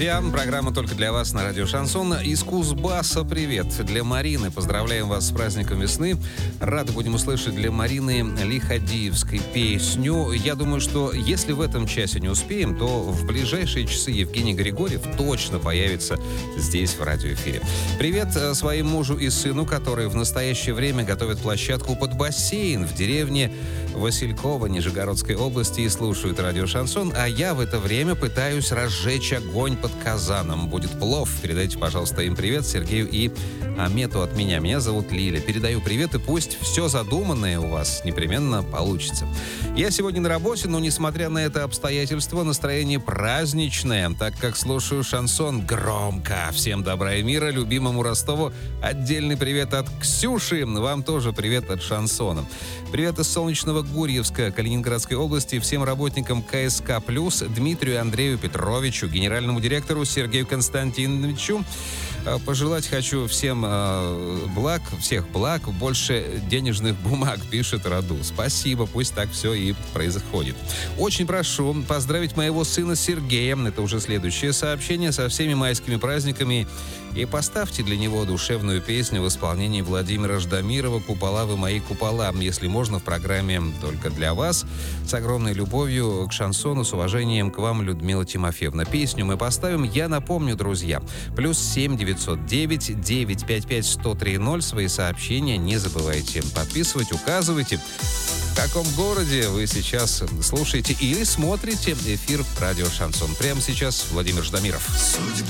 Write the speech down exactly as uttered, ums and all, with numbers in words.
друзья. Программа только для вас на радио Шансон. Из Кузбасса привет. Для Марины. Поздравляем вас с праздником весны. Рады будем услышать для Марины Лиходеевской песню. Я думаю, что если в этом часе не успеем, то в ближайшие часы Евгений Григорьев точно появится здесь в радиоэфире. Привет своим мужу и сыну, которые в настоящее время готовят площадку под бассейн в деревне Василькова Нижегородской области и слушают радио Шансон, а я в это время пытаюсь разжечь огонь под казаном. Будет плов. Передайте, пожалуйста, им привет, Сергею и Амету от меня. Меня зовут Лиля. Передаю привет, и пусть все задуманное у вас непременно получится. Я сегодня на работе, но, несмотря на это обстоятельство, настроение праздничное, так как слушаю шансон громко. Всем добра и мира, любимому Ростову отдельный привет от Ксюши. Вам тоже привет от шансона. Привет из солнечного Гурьевска, Калининградской области, всем работникам ка эс ка плюс, Дмитрию Андрею Петровичу, генеральному директору Сергею Константиновичу. Пожелать хочу всем э, благ, всех благ, больше денежных бумаг, пишет Раду. Спасибо, пусть так все и происходит. Очень прошу поздравить моего сына Сергея, это уже следующее сообщение, со всеми майскими праздниками, и поставьте для него душевную песню в исполнении Владимира Ждамирова «Купола вы мои купола», если можно, в программе «Только для вас». С огромной любовью к шансону, с уважением к вам, Людмила Тимофеевна. Песню мы поставим, я напомню, друзья, плюс семь девятьсот девять девятьсот пятьдесят пять сто три ноль. Свои сообщения не забывайте подписывать, указывайте, в каком городе вы сейчас слушаете или смотрите эфир радио Шансон. Прямо сейчас Владимир Ждамиров. Судьбу